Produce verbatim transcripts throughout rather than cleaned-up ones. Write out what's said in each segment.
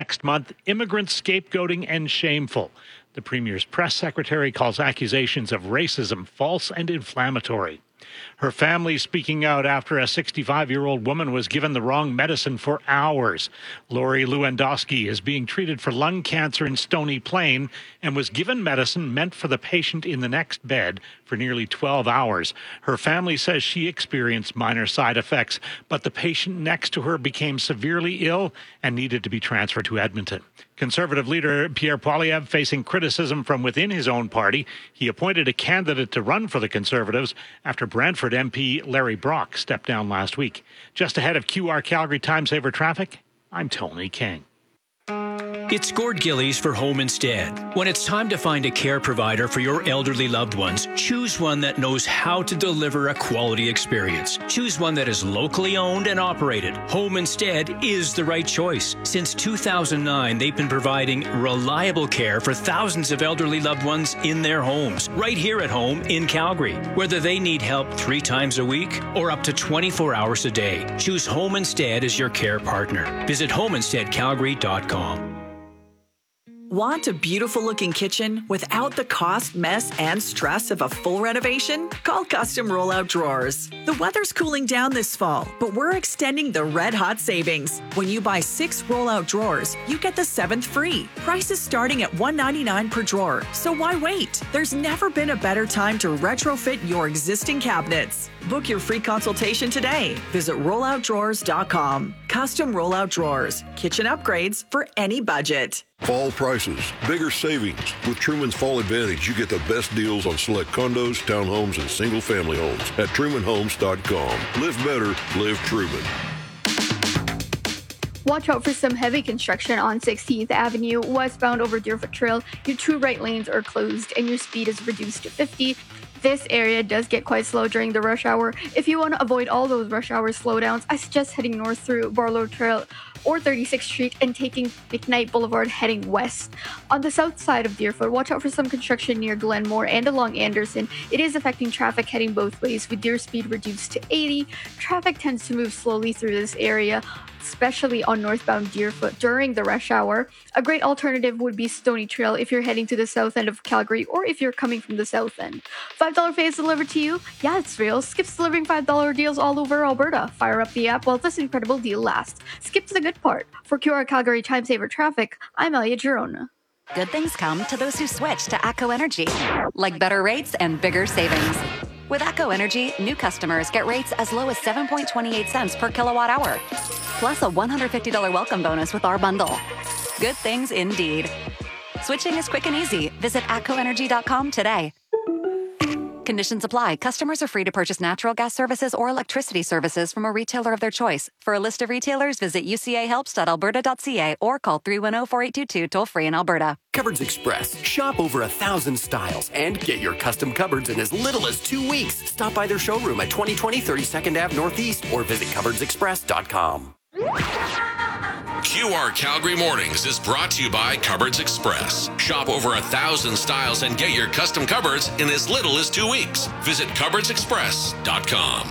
next month, immigrant scapegoating and shameful. The Premier's press secretary calls accusations of racism false and inflammatory. Her family speaking out after a sixty-five-year-old woman was given the wrong medicine for hours. Lori Lewandowski is being treated for lung cancer in Stony Plain and was given medicine meant for the patient in the next bed for nearly twelve hours. Her family says she experienced minor side effects, but the patient next to her became severely ill and needed to be transferred to Edmonton. Conservative leader Pierre Poilievre facing criticism from within his own party. He appointed a candidate to run for the Conservatives after Brantford M P Larry Brock stepped down last week. Just ahead of Q R Calgary Time Saver Traffic, I'm Tony King. It's Gord Gillies for Home Instead. When it's time to find a care provider for your elderly loved ones, choose one that knows how to deliver a quality experience. Choose one that is locally owned and operated. Home Instead is the right choice. Since two thousand nine, they've been providing reliable care for thousands of elderly loved ones in their homes, right here at home in Calgary. Whether they need help three times a week or up to twenty-four hours a day, choose Home Instead as your care partner. Visit home instead calgary dot com. Want a beautiful-looking kitchen without the cost, mess, and stress of a full renovation? Call Custom Rollout Drawers. The weather's cooling down this fall, but we're extending the red-hot savings. When you buy six rollout drawers, you get the seventh free. Prices starting at one hundred ninety-nine dollars per drawer, so why wait? There's never been a better time to retrofit your existing cabinets. Book your free consultation today. Visit rollout drawers dot com. Custom Rollout Drawers. Kitchen upgrades for any budget. Fall prices, bigger savings. With Truman's Fall Advantage, you get the best deals on select condos, townhomes, and single-family homes at truman homes dot com. Live better, live Truman. Watch out for some heavy construction on sixteenth Avenue, westbound over Deerfoot Trail. Your two right lanes are closed and your speed is reduced to fifty. This area does get quite slow during the rush hour. If you want to avoid all those rush hour slowdowns, I suggest heading north through Barlow Trail or thirty-sixth Street and taking McKnight Boulevard heading west. On the south side of Deerfoot, watch out for some construction near Glenmore and along Anderson. It is affecting traffic heading both ways with Deer speed reduced to eighty. Traffic tends to move slowly through this area, especially on northbound Deerfoot during the rush hour. A great alternative would be Stony Trail if you're heading to the south end of Calgary or if you're coming from the south end. five dollar fares delivered to you? Yeah, it's real. Skip's delivering five dollar deals all over Alberta. Fire up the app while this incredible deal lasts. Skip's the good part. For Q R Calgary Time Saver Traffic, I'm Elliot Girona. Good things come to those who switch to ATCO Energy, like better rates and bigger savings. With ATCO Energy, new customers get rates as low as seven point two eight cents per kilowatt hour, plus a one hundred fifty dollars welcome bonus with our bundle. Good things indeed. Switching is quick and easy. Visit atco energy dot com today. Conditions apply. Customers are free to purchase natural gas services or electricity services from a retailer of their choice. For a list of retailers, visit u c a helps dot alberta dot c a or call three one zero, four eight two two toll-free in Alberta. Cupboards Express. Shop over a thousand styles and get your custom cupboards in as little as two weeks. Stop by their showroom at twenty twenty thirty-second Avenue Northeast or visit cupboards express dot com. Q R Calgary Mornings is brought to you by Cupboards Express. Shop over a thousand styles and get your custom cupboards in as little as two weeks. Visit cupboards express dot com.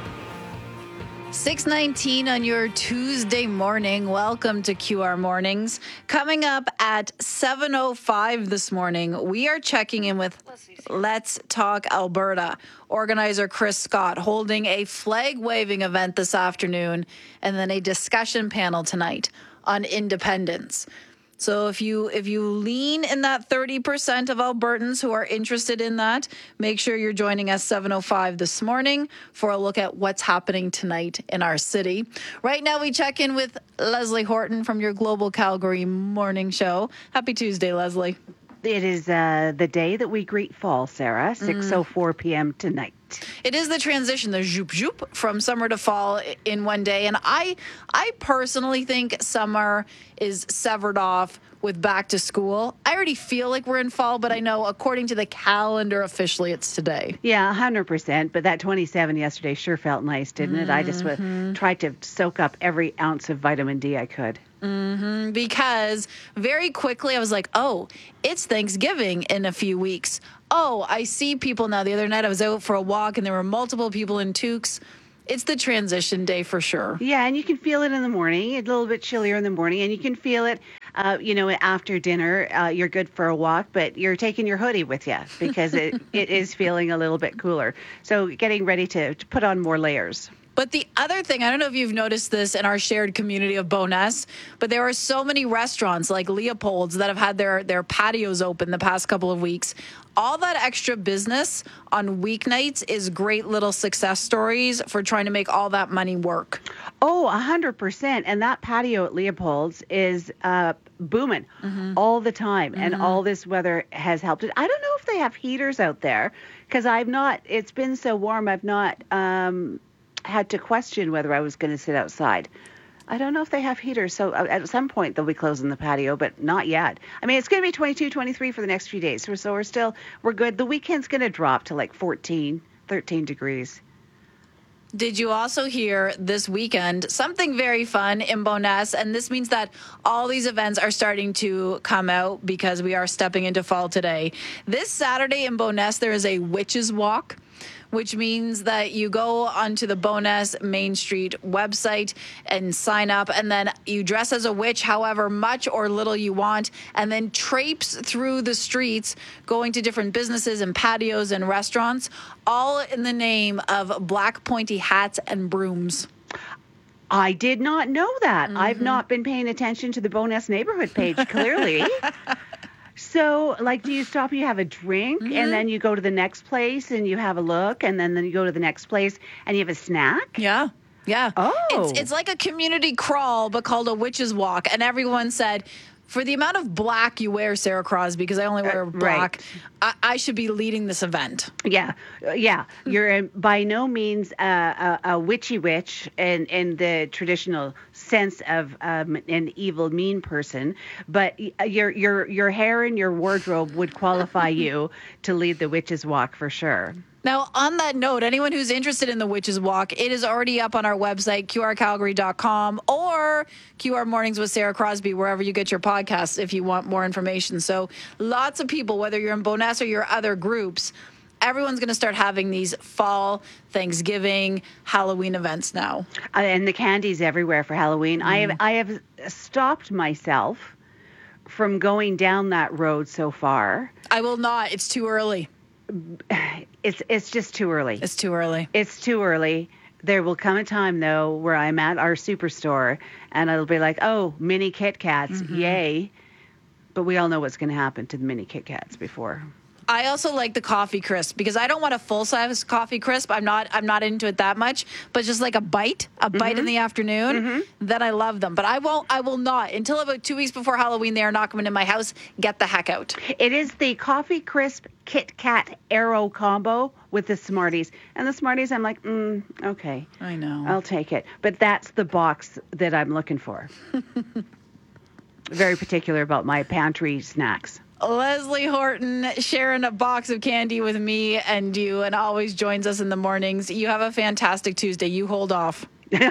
six nineteen on your Tuesday morning. Welcome to Q R Mornings. Coming up at seven oh five this morning, we are checking in with Let's Talk Alberta. Organizer Chris Scott holding a flag-waving event this afternoon and then a discussion panel tonight on independence. So if you if you lean in that thirty percent of Albertans who are interested in that, make sure you're joining us seven oh five this morning for a look at what's happening tonight in our city. Right now we check in with Leslie Horton from your Global Calgary Morning Show. Happy Tuesday, Leslie. It is uh, the day that we greet fall, Sarah, six oh four p.m. tonight. It is the transition, the zoop zoop from summer to fall in one day. And I I personally think summer is severed off with back to school. I already feel like we're in fall, but I know according to the calendar, officially it's today. Yeah, one hundred percent. But that twenty-seven yesterday sure felt nice, didn't it? Mm-hmm. I just w- tried to soak up every ounce of vitamin D I could. Mm-hmm. Because very quickly I was like, oh, it's Thanksgiving in a few weeks. Oh, I see people now. The other night I was out for a walk and there were multiple people in toques. It's the transition day for sure. Yeah, and you can feel it in the morning. It's a little bit chillier in the morning, and you can feel it uh, you know, after dinner, uh, you're good for a walk, but you're taking your hoodie with you because it, it is feeling a little bit cooler. So getting ready to, to put on more layers. But the other thing, I don't know if you've noticed this in our shared community of Bowness, but there are so many restaurants like Leopold's that have had their, their patios open the past couple of weeks. All that extra business on weeknights is great little success stories for trying to make all that money work. Oh, one hundred percent. And that patio at Leopold's is uh, booming mm-hmm. all the time. Mm-hmm. And all this weather has helped it. I don't know if they have heaters out there because I've not, it's been so warm, I've not um, had to question whether I was going to sit outside. I don't know if they have heaters, so at some point they'll be closing the patio, but not yet. I mean, it's going to be twenty-two, twenty-three for the next few days, so we're still, we're good. The weekend's going to drop to like fourteen, thirteen degrees. Did you also hear this weekend something very fun in Bowness? And this means that all these events are starting to come out because we are stepping into fall today. This Saturday in Bowness, there is a witches walk, which means that you go onto the Bowness Main Street website and sign up, and then you dress as a witch however much or little you want, and then traipse through the streets, going to different businesses and patios and restaurants, all in the name of black pointy hats and brooms. I did not know that. Mm-hmm. I've not been paying attention to the Bowness neighborhood page, clearly. So, like, do you stop, you have a drink, mm-hmm. and then you go to the next place and you have a look, and then, then you go to the next place and you have a snack? Yeah. Yeah. Oh. It's, it's like a community crawl, but called a witch's walk. And everyone said, for the amount of black you wear, Sarah Crosby, because I only wear uh, black, right. I, I should be leading this event. Yeah. Yeah. You're by no means uh, a, a witchy witch in, in the traditional sense of um, an evil, mean person, but your your your hair and your wardrobe would qualify you to lead the witch's walk for sure. Now, on that note, anyone who's interested in the Witches Walk, it is already up on our website, Q R Calgary dot com, or Q R Mornings with Sarah Crosby, wherever you get your podcasts if you want more information. So lots of people, whether you're in Bowness or your other groups, everyone's going to start having these fall, Thanksgiving, Halloween events now. Uh, and the candy's everywhere for Halloween. Mm. I have I have stopped myself from going down that road so far. I will not. It's too early. It's it's just too early. It's too early. It's too early. There will come a time, though, where I'm at our superstore, and it'll be like, oh, mini Kit Kats, mm-hmm. yay. But we all know what's going to happen to the mini Kit Kats before. I also like the coffee crisp because I don't want a full size coffee crisp. I'm not I'm not into it that much, but just like a bite, a bite mm-hmm. in the afternoon, mm-hmm. then I love them. But I won't I will not until about two weeks before Halloween. They are not coming in my house. Get the heck out. It is the coffee crisp Kit Kat Aero combo with the Smarties. And the Smarties, I'm like, mm, okay. I know. I'll take it. But that's the box that I'm looking for. Very particular about my pantry snacks. Leslie Horton sharing a box of candy with me and you, and always joins us in the mornings. You have a fantastic Tuesday. You hold off.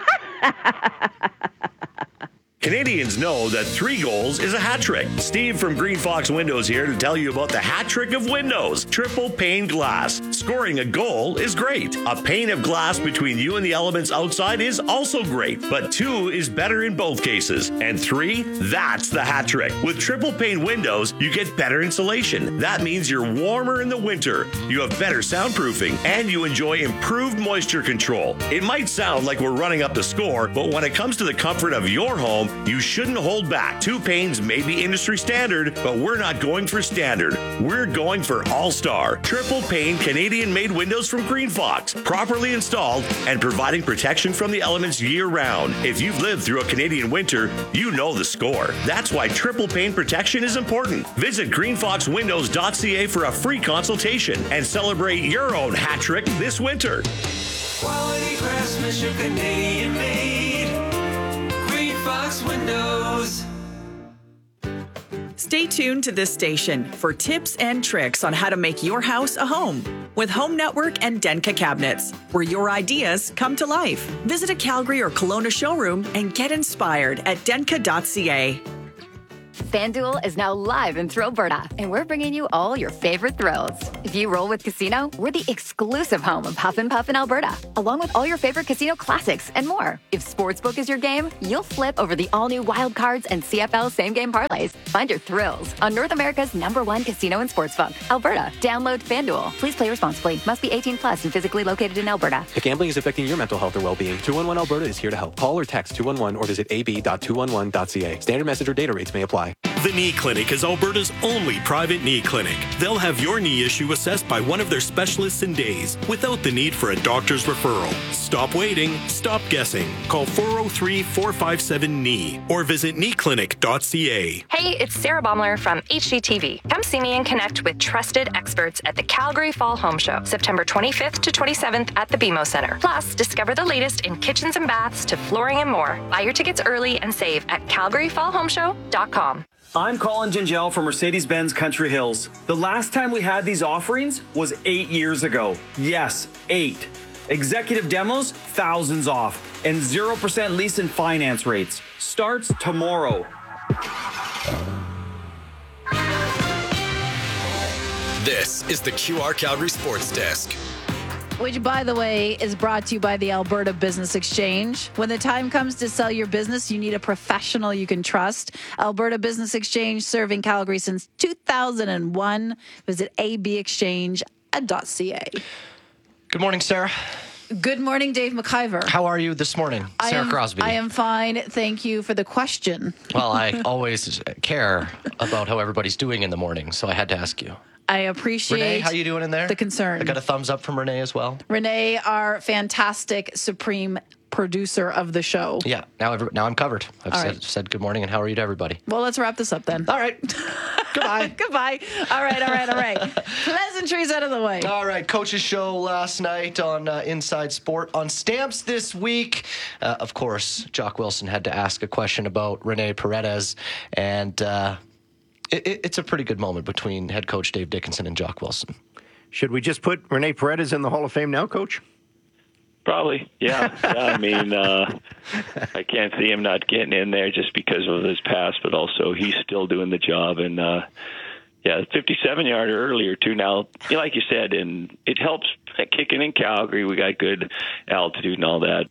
Canadians know that three goals is a hat trick. Steve from Green Fox Windows here to tell you about the hat trick of windows. Triple pane glass. Scoring a goal is great. A pane of glass between you and the elements outside is also great, but two is better in both cases. And three, that's the hat trick. With triple pane windows, you get better insulation. That means you're warmer in the winter, you have better soundproofing, and you enjoy improved moisture control. It might sound like we're running up the score, but when it comes to the comfort of your home, you shouldn't hold back. Two panes may be industry standard, but we're not going for standard. We're going for all-star. Triple pane Canadian-made windows from Green Fox, properly installed and providing protection from the elements year-round. If you've lived through a Canadian winter, you know the score. That's why triple pane protection is important. Visit green fox windows dot c a for a free consultation and celebrate your own hat trick this winter. Quality craftsmanship, Canadian-made. Fox Windows. Stay tuned to this station for tips and tricks on how to make your house a home with Home Network and Denka Cabinets, where your ideas come to life. Visit a Calgary or Kelowna showroom and get inspired at denka dot c a. FanDuel is now live in Thrillberta, and we're bringing you all your favorite thrills. If you roll with Casino, we're the exclusive home of Huff and Puff in Alberta, along with all your favorite casino classics and more. If Sportsbook is your game, you'll flip over the all-new Wild Cards and C F L same-game parlays. Find your thrills on North America's number one casino and sportsbook, Alberta. Download FanDuel. Please play responsibly. Must be eighteen plus and physically located in Alberta. If gambling is affecting your mental health or well-being, two one one Alberta is here to help. Call or text two one one or visit a b dot two one one dot c a. Standard message or data rates may apply. The Knee Clinic is Alberta's only private knee clinic. They'll have your knee issue assessed by one of their specialists in days without the need for a doctor's referral. Stop waiting. Stop guessing. Call four oh three, four five seven, K N E E or visit knee clinic dot c a. Hey, it's Sarah Baumler from H G T V. Come see me and connect with trusted experts at the Calgary Fall Home Show, September twenty-fifth to twenty-seventh at the B M O Center. Plus, discover the latest in kitchens and baths to flooring and more. Buy your tickets early and save at calgary fall home show dot com. I'm Colin Gingell from Mercedes-Benz Country Hills. The last time we had these offerings was eight years ago. Yes, eight. Executive demos, thousands off, and zero percent lease and finance rates. Starts tomorrow. This is the Q R Calgary Sports Desk. Which, by the way, is brought to you by the Alberta Business Exchange. When the time comes to sell your business, you need a professional you can trust. Alberta Business Exchange, serving Calgary since two thousand one. Visit a b exchange dot c a. Good morning, Sarah. Good morning, Dave McIver. How are you this morning, I Sarah am, Crosby? I am fine. Thank you for the question. Well, I always care about how everybody's doing in the morning, so I had to ask you. I appreciate Renee, how you doing in there? The concern. I got a thumbs up from Renee as well. Renee, our fantastic supreme producer of the show. Yeah, now every, now I'm covered. I've All said, right. said good morning and how are you to everybody. Well, let's wrap this up then. All right. Goodbye. Goodbye. All right, all right, all right. Pleasantries out of the way. All right, Coach's Show last night on uh, Inside Sport. On Stamps this week, uh, of course, Jock Wilson had to ask a question about Renee Paredes, and uh, it, it, it's a pretty good moment between head coach Dave Dickinson and Jock Wilson. Should we just put Renee Paredes in the Hall of Fame now, Coach? Probably, yeah. yeah I mean, uh, I can't see him not getting in there just because of his past, but also he's still doing the job. And, uh, yeah, fifty-seven-yarder earlier, too. Now, like you said, and it helps kicking in Calgary. We got good altitude and all that.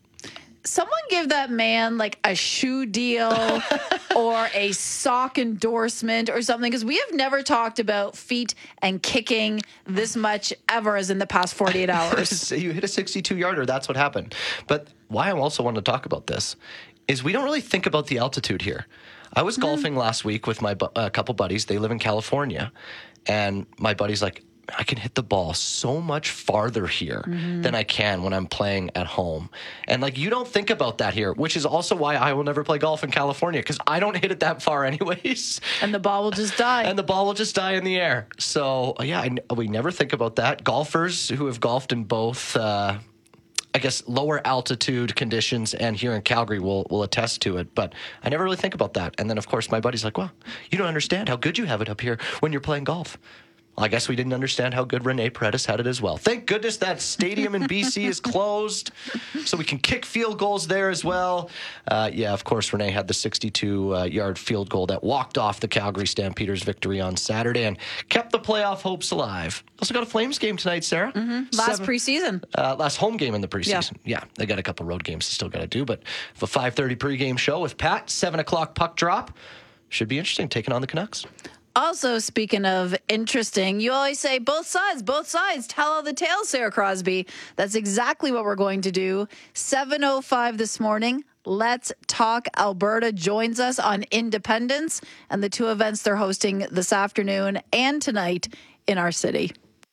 Someone give that man like a shoe deal or a sock endorsement or something, because we have never talked about feet and kicking this much ever as in the past forty-eight hours. You hit a sixty-two-yarder. That's what happened. But why I also wanted to talk about this is we don't really think about the altitude here. I was mm-hmm. golfing last week with my bu- a couple buddies. They live in California. And my buddy's like, I can hit the ball so much farther here mm-hmm. than I can when I'm playing at home. And, like, you don't think about that here, which is also why I will never play golf in California, because I don't hit it that far anyways. And the ball will just die. And the ball will just die in the air. So, yeah, I, we never think about that. Golfers who have golfed in both, uh, I guess, lower altitude conditions and here in Calgary will, will attest to it. But I never really think about that. And then, of course, my buddy's like, well, you don't understand how good you have it up here when you're playing golf. Well, I guess we didn't understand how good Renee Paredes had it as well. Thank goodness that stadium in B C is closed, so we can kick field goals there as well. Uh, yeah, of course, Renee had the sixty-two-yard field goal that walked off the Calgary Stampeders' victory on Saturday and kept the playoff hopes alive. Also got a Flames game tonight, Sarah. Mm-hmm. Last Seven, preseason. Uh, last home game in the preseason. Yeah. yeah, they got a couple road games they still got to do, but the five thirty pregame show with Pat, seven o'clock puck drop. Should be interesting, taking on the Canucks. Also, speaking of interesting, you always say both sides, both sides. Tell all the tales, Sarah Crosby. That's exactly what we're going to do. seven oh five this morning. Let's Talk Alberta joins us on Independence and the two events they're hosting this afternoon and tonight in our city.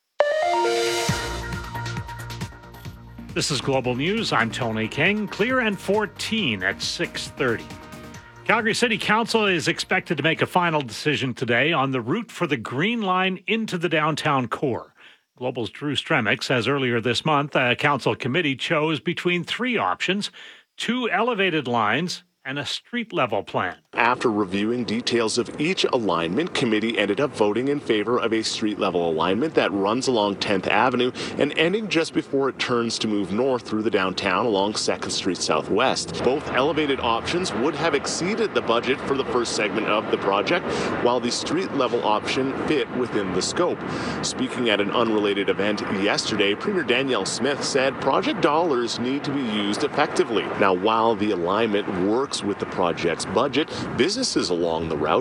This is Global News. I'm Tony King. Clear and fourteen at six thirty. Calgary City Council is expected to make a final decision today on the route for the Green Line into the downtown core. Global's Drew Stremick says earlier this month a council committee chose between three options, two elevated lines and a street-level plan. After reviewing details of each alignment, committee ended up voting in favor of a street-level alignment that runs along tenth Avenue and ending just before it turns to move north through the downtown along second Street Southwest. Both elevated options would have exceeded the budget for the first segment of the project, while the street-level option fit within the scope. Speaking at an unrelated event yesterday, Premier Danielle Smith said project dollars need to be used effectively. Now, while the alignment works with the project's budget, businesses along the route